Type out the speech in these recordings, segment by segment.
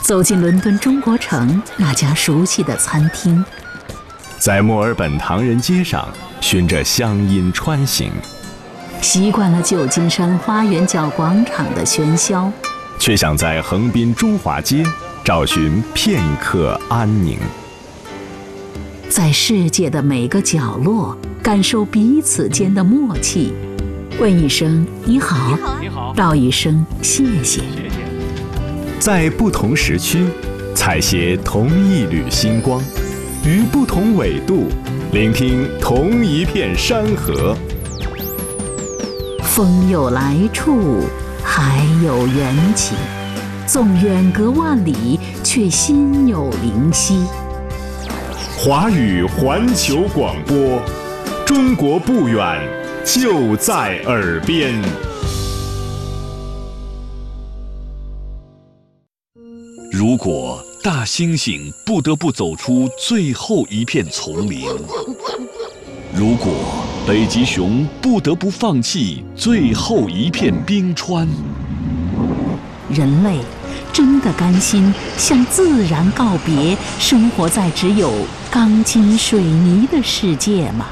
走进伦敦中国城那家熟悉的餐厅， 在墨尔本唐人街上循着乡音穿行， 习惯了旧金山花园角广场的喧嚣， 却想在横滨中华街找寻片刻安宁。 在世界的每个角落感受彼此间的默契，问一声你好，道一声谢谢。 在不同时区采撷同一缕星光，于不同纬度聆听同一片山河。 风有来处，海有缘起，纵远隔万里，却心有灵犀。 华语环球广播，中国不远，就在耳边。 如果大猩猩不得不走出最后一片丛林，如果北极熊不得不放弃最后一片冰川， 人类真的甘心向自然告别，生活在只有钢筋水泥的世界吗？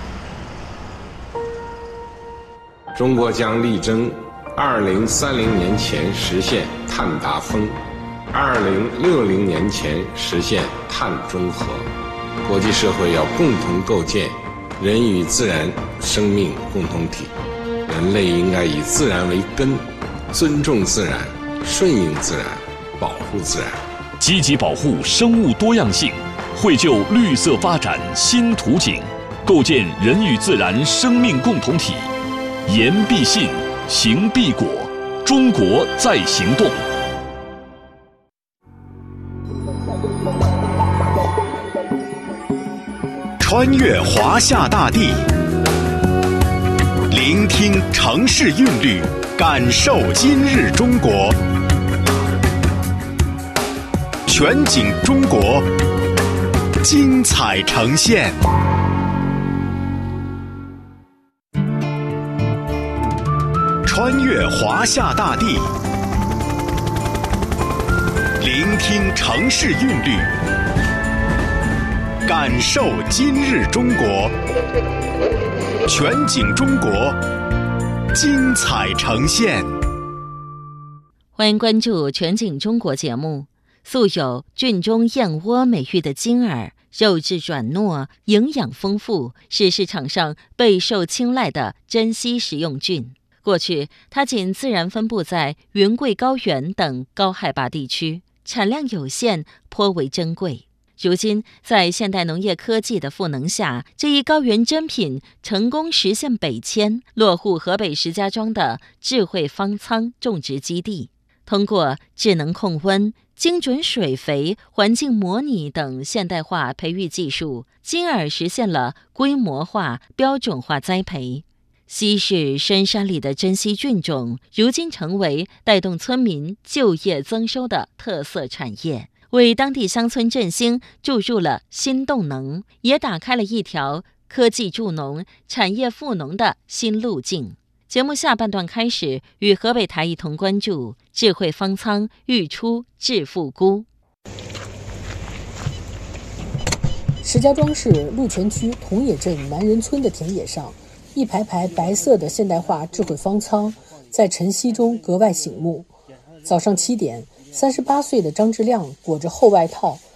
中国将力争2030年前实现碳达峰，2060年前实现碳中和。国际社会要共同构建人与自然生命共同体，人类应该以自然为根，尊重自然，顺应自然，保护自然， 积极保护生物多样性，绘就绿色发展新图景，构建人与自然生命共同体。言必信，行必果，中国在行动。 穿越华夏大地，聆听城市韵律，感受今日中国。全景中国，精彩呈现。穿越华夏大地，聆听城市韵律，感受今日中国。全景中国，精彩呈现。 欢迎关注全景中国节目。素有菌中燕窝美誉的金耳，肉质软糯，营养丰富，是市场上备受青睐的珍稀食用菌。过去，它仅自然分布在云贵高原等高海拔地区，产量有限，颇为珍贵。如今，在现代农业科技的赋能下，这一高原珍品成功实现北迁，落户河北石家庄的智慧方舱种植基地。通过智能控温、精准水肥、环境模拟等现代化培育技术，金耳实现了规模化、标准化栽培。稀世深山里的珍稀菌种，如今成为带动村民就业增收的特色产业，为当地乡村振兴注入了新动能，也打开了一条科技助农、产业富农的新路径。节目下半段开始，与河北台一同关注智慧方舱育出致富菇。 石家庄市鹿泉区桐野镇南人村的田野上，一排排白色的现代化智慧方舱在晨曦中格外醒目。早上7点，38岁的张志亮裹着厚外套，